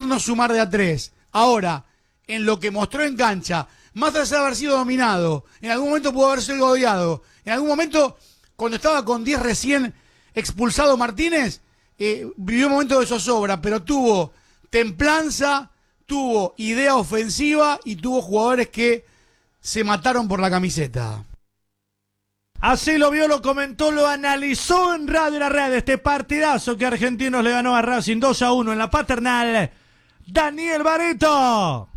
no sumar de a tres. Ahora, en lo que mostró en cancha, más allá de haber sido dominado, en algún momento pudo haber sido odiado, en algún momento, cuando estaba con 10 recién expulsado Martínez, vivió un momento de zozobra, pero tuvo templanza, tuvo idea ofensiva y tuvo jugadores que se mataron por la camiseta. Así lo vio, lo comentó, lo analizó en Radio La Red, este partidazo que Argentinos le ganó a Racing 2-1 en la Paternal. Daniel Barreto.